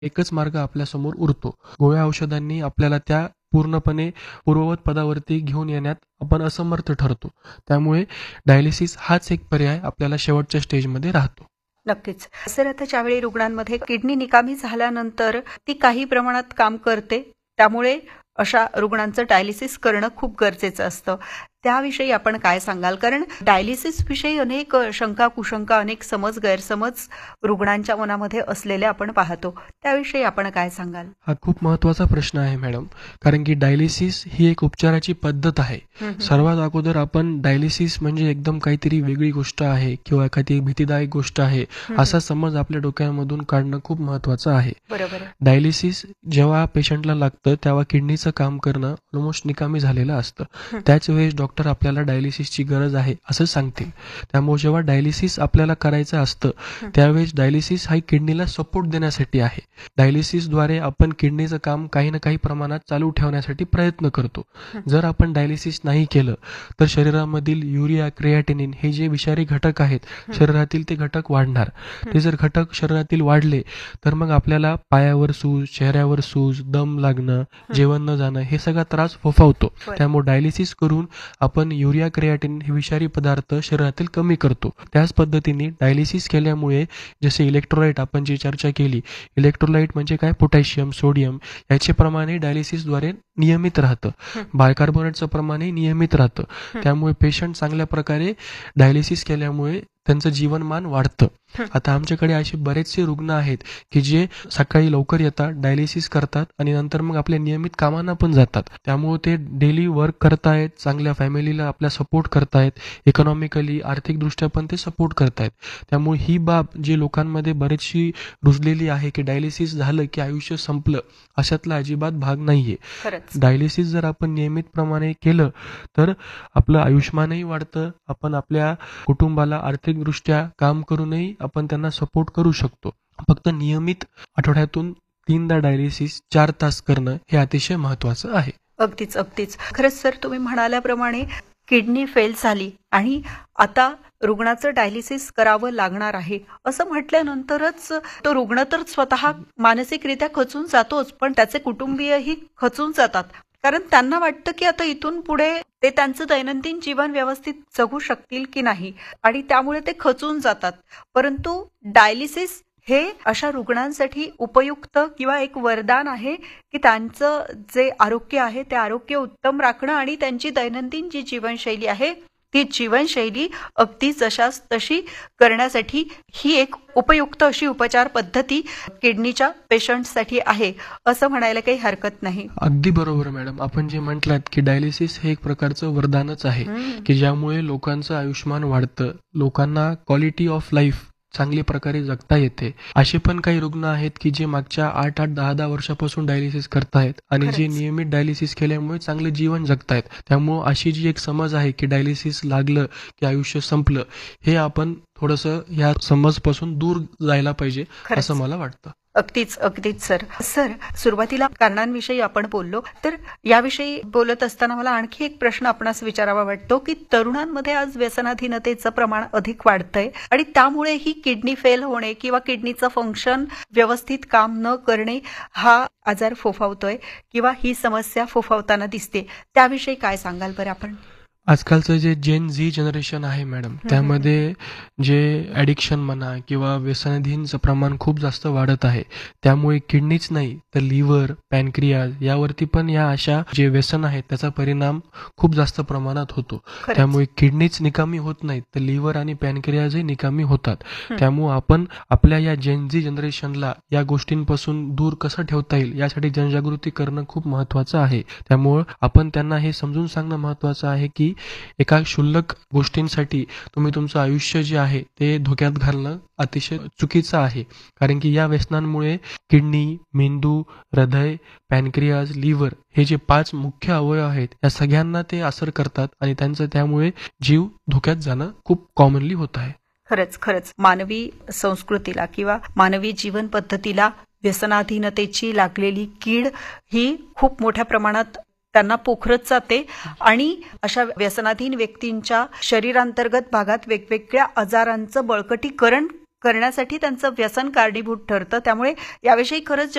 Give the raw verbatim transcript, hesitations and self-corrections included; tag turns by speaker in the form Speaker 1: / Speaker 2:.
Speaker 1: एकच मार्ग आपल्यासमोर उरतो. गोळ्या औषधांनी आपल्याला त्या पूर्णपणे पूर्ववत पदावरती घेऊन येण्यात आपण असमर्थ ठरतो. त्यामुळे डायलिसिस हाच एक पर्याय आपल्याला शेवटच्या स्टेजमध्ये राहतो.
Speaker 2: नक्कीच सर, आता ज्यावेळी रुग्णांमध्ये किडनी निकामी झाल्यानंतर ती काही प्रमाणात काम करते, त्यामुळे अशा रुग्णांचं डायलिसिस करणं खूप गरजेचं असतं. त्याविषयी आपण काय सांगाल? कारण डायलिसिस विषयी अनेक शंका कुशंका, अनेक समज गैरसमज रुग्णांच्या मनामध्ये असलेले आपण पाहतो. त्याविषयी आपण काय सांगाल?
Speaker 1: हा खूप महत्त्वाचा प्रश्न आहे मॅडम, कारण की डायलिसिस ही एक उपचाराची पद्धत आहे. सर्वात अगोदर आपण डायलिसिस म्हणजे एकदम काहीतरी वेगळी गोष्ट आहे किंवा काहीतरी भीतीदायक गोष्ट आहे असा समज आपल्या डोक्यामधून काढणं खूप महत्त्वाचं आहे.
Speaker 2: बरोबर.
Speaker 1: डायलिसिस जेव्हा पेशंटला लागतं तेव्हा किडनीचं काम करणं ऑलमोस्ट निकामी झालेलं असतं. त्याच वेळेस डॉक्टर आपल्याला डायलिसिसची गरज आहे असं सांगतील. त्यामुळे जेव्हा डायलिसिस आपल्याला करायचं असतं त्यावेळेस डायलिसिस हा किडनीला सपोर्ट देण्यासाठी आहे. डायलिसिसद्वारे आपण किडनीचं काम काही ना काही प्रमाणात चालू ठेवण्यासाठी प्रयत्न करतो. जर आपण डायलिसिस नाही केलं तर शरीरामधील युरिया, क्रिएटिनिन हे जे विषारी घटक आहेत शरीरातील ते घटक वाढणार. ते जर घटक शरीरातील वाढले तर मग आपल्याला पायावर सूज, चेहऱ्यावर सूज, दम लागणं, जेवण न जाणं हे सगळा त्रास फोफावतो. त्यामुळे डायलिसिस करून आपण युरिया, क्रिएटिनिन हे विषारी पदार्थ शरीरातील कमी करतो. त्याच पद्धतीने डायलिसिस केल्यामुळे जसे इलेक्ट्रोलाइट आपण जी चर्चा केली, इलेक्ट्रोलाइट म्हणजे काय, पोटॅशियम, सोडियम याचे प्रमाणे डायलिसिसद्वारे नियमित राहतं. बायकार्बोनेटचं प्रमाणही नियमित राहतं. त्यामुळे पेशंट चांगल्या प्रकारे डायलिसिस केल्यामुळे त्यांचं जीवनमान वाढतं. आता आमच्याकडे असे बरेचसे रुग्ण आहेत की जे सकाळी लवकर येतात, डायलिसिस करतात आणि नंतर मग आपल्या नियमित कामांना पण जातात. त्यामुळे ते डेली वर्क करतायत, चांगल्या फॅमिलीला आपल्या सपोर्ट करतायत, इकॉनॉमिकली आर्थिकदृष्ट्या पण ते सपोर्ट करतायत. त्यामुळे ही बाब जी लोकांमध्ये बरीचशी रुजलेली आहे की डायलिसिस झालं की आयुष्य संपलं, अशातला अजिबात भाग नाहीये. डायलिसिस जर आपण नियमितप्रमाणे केलं तर आपलं आयुष्यमानही वाढतं, आपण आपल्या कुटुंबाला आर्थिकदृष्ट्या काम करूनही आपण त्यांना सपोर्ट करू शकतो. फक्त नियमित आठवड्यातून तीनदा डायलिसिस चार तास करणं हे अतिशय महत्वाचं आहे.
Speaker 2: अगदीच अगदीच खरंच सर, तुम्ही म्हणाल्याप्रमाणे किडनी फेल झाली आणि आता रुग्णाचं डायलिसिस करावं लागणार आहे असं म्हटल्यानंतरच तो रुग्ण तर स्वतः मानसिकरित्या खचून जातोच, पण त्याचे कुटुंबीयही खचून जातात. कारण त्यांना वाटतं की आता इथून पुढे ते त्यांचं दैनंदिन जीवन व्यवस्थित जगू शकतील की नाही, आणि त्यामुळे ते खचून जातात. परंतु डायलिसिस हे अशा रुग्णांसाठी उपयुक्त किंवा एक वरदान आहे की त्यांचं जे आरोग्य आहे ते आरोग्य उत्तम राखणं आणि त्यांची दैनंदिन जी जीवनशैली आहे ती जीवनशैली अगदी जशास तशी करण्यासाठी ही एक उपयुक्त अशी उपचार पद्धती किडनीच्या पेशंटसाठी आहे असं म्हणायला काही हरकत नाही.
Speaker 1: अगदी बरोबर मॅडम, आपण जे म्हटलात की डायलिसिस हे एक प्रकारचं वरदानच आहे की ज्यामुळे लोकांचं आयुष्यमान वाढतं, लोकांना क्वालिटी ऑफ लाईफ चांगल्या प्रकारे जगता येते. असे पण काही रुग्ण आहेत की जे मागच्या आठ आठ दहा दहा वर्षापासून डायलिसिस करतायत आणि जे नियमित डायलिसिस केल्यामुळे चांगले जीवन जगतायत. त्यामुळे अशी जी एक समज आहे की डायलिसिस लागलं की आयुष्य संपलं, हे आपण थोडंसं या समजपासून दूर जायला पाहिजे असं मला वाटतं.
Speaker 2: अगदीच अगदीच सर. सर, सुरुवातीला कारणांविषयी आपण बोललो, तर याविषयी बोलत असताना मला आणखी एक प्रश्न आपणास विचारावा वाटतो की तरुणांमध्ये आज व्यसनाधीनतेचं प्रमाण अधिक वाढतंय आणि त्यामुळे ही किडनी फेल होणे किंवा किडनीचं फंक्शन व्यवस्थित काम न करणे हा आजार फोफावतोय किंवा ही समस्या फोफावताना दिसते. त्याविषयी काय सांगाल बरं आपण?
Speaker 1: आजकालचं जे जेन झी जनरेशन आहे मॅडम, त्यामध्ये जे ॲडिक्शन म्हणा किंवा व्यसनाधीनचं प्रमाण खूप जास्त वाढत आहे. त्यामुळे किडनीच नाही तर लिव्हर, पॅनक्रियाज यावरती पण या अशा जे व्यसन आहेत त्याचा परिणाम खूप जास्त प्रमाणात होतो. त्यामुळे किडनीच निकामी होत नाहीत तर लिव्हर आणि पॅनक्रियाजही निकामी होतात. त्यामुळे आपण आपल्या या जेन झी जनरेशनला या गोष्टींपासून दूर कसं ठेवता येईल यासाठी जनजागृती करणं खूप महत्वाचं आहे. त्यामुळे आपण त्यांना हे समजून सांगणं महत्वाचं आहे की एका क्षुल्लक गोष्टींसाठी तुम्ही तुमचं आयुष्य जे आहे ते धोक्यात घालणं अतिशय चुकीचं आहे. कारण की या व्यसनांमुळे किडनी, मेंदू, हृदय, पॅनक्रियाज, लिव्हर हे जे पाच मुख्य अवयव आहेत या सगळ्यांना ते असर करतात आणि त्यांचं त्यामुळे जीव धोक्यात जाणं खूप कॉमनली होत आहे.
Speaker 2: खरंच खरंच मानवी संस्कृतीला किंवा मानवी जीवन पद्धतीला व्यसनाधीनतेची लागलेली कीड ही खूप मोठ्या प्रमाणात त्यांना पोखरत जाते आणि अशा व्यसनाधीन व्यक्तींच्या शरीरांतर्गत भागात वेगवेगळ्या आजारांचं बळकटीकरण करण्यासाठी त्यांचं व्यसन कारणीभूत ठरतं. त्यामुळे याविषयी खरंच